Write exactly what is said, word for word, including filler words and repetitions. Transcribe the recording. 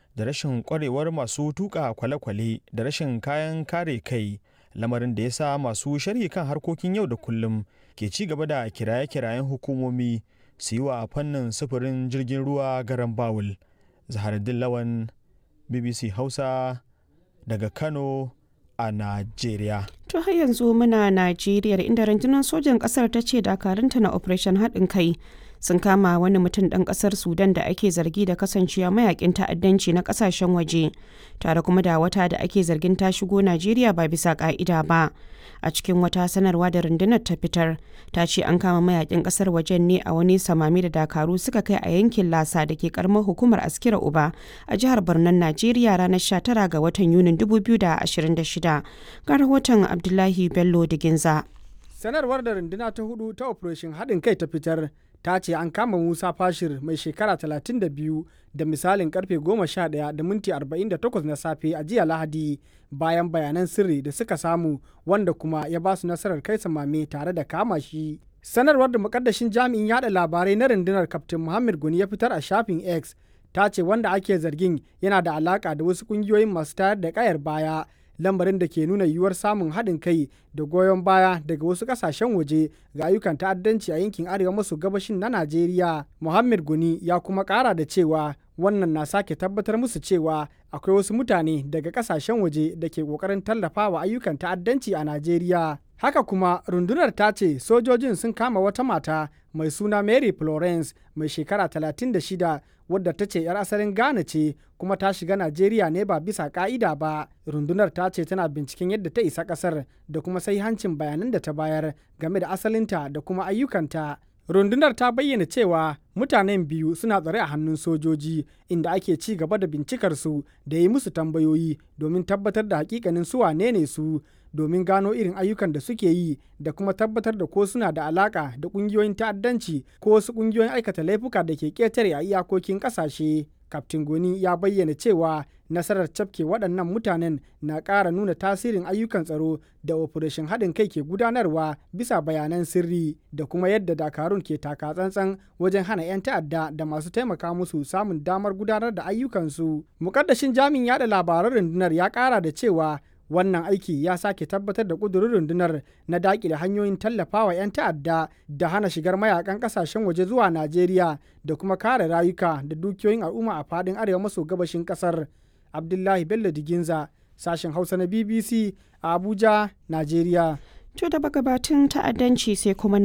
da rashin ƙwarewar masu tuƙa kwale-kwale da rashin kayan kare kai, lamarin da ya sa masu sharhi kan harkokin yau da kullum ke ci gaba da kiraye-kirayen hukumomi su yi wa fannin sufurin jirgin ruwa garan bawul. Zaharuddin Lawan, B B C Hausa daga Kano a Najeriya. To har yanzu muna Najeriya, inda rundunar sojan ƙasar ta ce dakarunta na Operation haɗin kai sun kama wani mutum ɗan ƙasar Sudan da ake zargi da kasancewa mayakin ta'addanci na ƙasashen waje, tare kuma da wata da ake zargin ta shigo Najeriya ba bisa ƙa'ida ba. A cikin wata sanarwa da rundunar ta fitar, ta ce an kama mayakin ƙasar wajen ne a wani samami da dakaru suka kai a yankin Lasa da ke karamar hukumar Askira Uba a jihar Barnon Najeriya ranar sha tara ga watan Yunin dubu biyu da ashirin da shida. Ga rahoton Abdullahi Bello Diginza. Sanarwar da runduna ta hudu ta Operation haɗin kai ta fitar ta ce an kama Musa Fashir mai shekara talatin da biyu da misalin karfe goma sha ɗaya da minti arba'in da takwas na safe a jiya Lahadi, bayan bayanan sirri da suka samu wanda kuma ya ba su nasarar kai samame tare da kama shi. Sanarwar da mukaddashin jami'in yada labarai na rundunar Kaftin Muhammad Guni ya fitar a shafin X ta ce wanda ake zargin yana da alaka da wasu kungiyoyin masu tayar da kayar baya, lambarin da ke nuna yiwuwar samun haɗin kai da goyon baya daga wasu ƙasashen waje ga ayyukan ta'addanci a yankin arewa maso gabashin na Najeriya. Muhammad Guni ya kuma ƙara da cewa wannan na sake tabbatar musu cewa akwai wasu mutane daga ƙasashen waje da ke ƙoƙarin tallafawa ayyukan ta'addanci a Najeriya. Haka kuma rundunar ta ce sojojin sun kama wata mata mai suna Mary Florence mai shekara talatin da shida wadda ta ce 'yar asalin Ghana ce kuma ta shiga Najeriya ne ba bisa ka'ida ba. Rundunar ta ce tana binciken yadda ta isa ƙasar da kuma hancin bayanan da ta bayar game da asalinta da kuma ayyukanta. Rundunar ta bayyana cewa mutanen biyu suna tsare a hannun sojoji inda ake ci gaba da bincikarsu da yi musu tambayoyi domin tabbatar da hakikanin su wane ne su, domin gano irin ayyukan da suke yi da kuma tabbatar da ko suna da alaka da kungiyoyin ta'addanci ko wasu kungiyoyin aikata laifuka da ke ketare a iyakokin kasashe. Kaftin Goni ya bayyana cewa nasarar cafke waɗannan mutanen na ƙara nuna tasirin ayyukan tsaro da operation haɗin kai ke gudanarwa bisa bayanan sirri da kuma yadda dakarun ke taka tsantsan wajen hana 'yan ta'adda da masu taimaka musu samun damar gudanar da ayyukansu. Mukaddashin jami'in yada labaran rundunar ya ƙara da cewa wannan aiki ya sake tabbatar da ƙudurin rundunar na daƙile hanyoyin tallafawa 'yan ta'adda da hana shigar mayakan ƙasashen waje zuwa Najeriya da kuma kare rayuka da dukiyoyin al'umma a faɗin arewa maso gabashin ƙasar. Abdullahi Bello Diginza, sashen Hausa na B B C a Abuja, Najeriya. To da bagabatun ta'addanci sai kuma